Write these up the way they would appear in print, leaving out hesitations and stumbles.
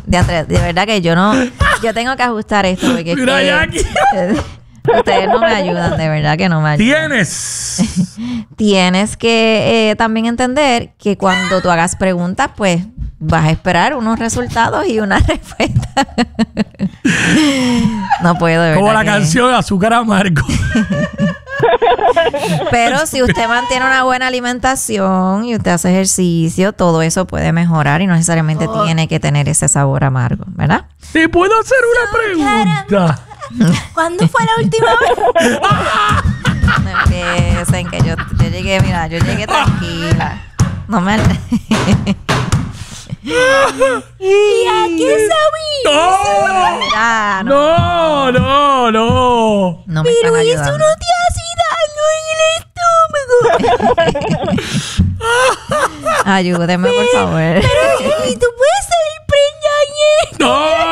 De verdad que yo tengo que ajustar esto porque Mira, Jackie. Ustedes no me ayudan, de verdad que no me ayudan. Tienes que también entender que cuando tú hagas preguntas, pues vas a esperar unos resultados y una respuesta. No puedo, de verdad. Como la canción Azúcar Amargo. Pero si usted mantiene una buena alimentación y usted hace ejercicio, todo eso puede mejorar y no necesariamente tiene que tener ese sabor amargo, ¿verdad? ¿Te puedo hacer una pregunta? ¿Cuándo fue la última vez? No empiecen, que yo llegué, mira, yo llegué tranquila. No me... ¿Y a qué sabía? Mira, No. No me Pero están eso ayudando. no te hace daño en el estómago. Ayúdeme, por favor. Y tú puedes salir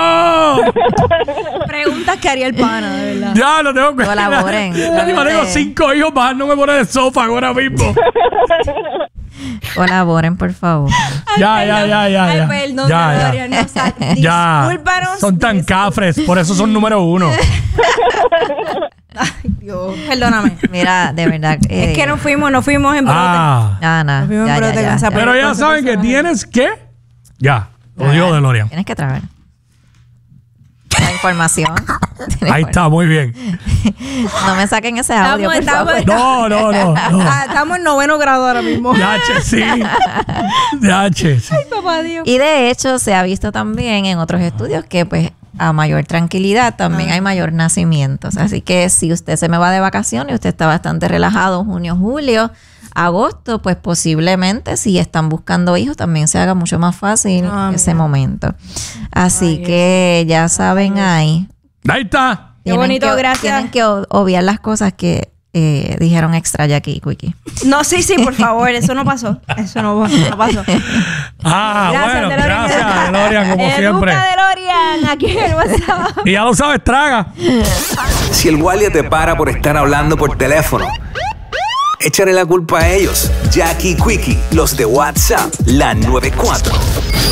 ¡No! preguntas que haría el pana, de verdad. Ya lo tengo que Colaboren. Yo tengo 5 hijos bajándome por el sofá ahora mismo. Colaboren, por favor. Ya. Ay, perdón, Gloria, no, Ya. discúlpanos. Son tan cafres, por eso son número 1. Ay, Dios, perdóname. Mira, de verdad. Es que nos fuimos en brote. Nada. Nos fuimos en brote con esa Pero ya saben que tienes que... Ya, lo digo de Lorian. Tienes que traer la información. Ahí está, muy bien. No me saquen ese audio, por favor. No. Estamos en 9º grado ahora mismo. Yache, sí. Yache, sí. Ay, papá Dios. Y de hecho se ha visto también en otros estudios que pues a mayor tranquilidad también hay mayor nacimientos. Así que si usted se me va de vacaciones y usted está bastante relajado junio, julio, agosto, pues posiblemente si están buscando hijos también se haga mucho más fácil ese momento. Así que ya saben ahí. Ahí está. Qué bonito, gracias. Tienen que obviar las cosas que dijeron extra Jackie y Quickie. No, sí, por favor, eso no pasó. Eso no pasó. Bueno, gracias, DeLorean, como siempre. DeLorean, aquí en el WhatsApp. Y ya lo sabes, traga. Si el guardia te para por estar hablando por teléfono, échale la culpa a ellos. Jackie y Quickie, los de WhatsApp, la 94.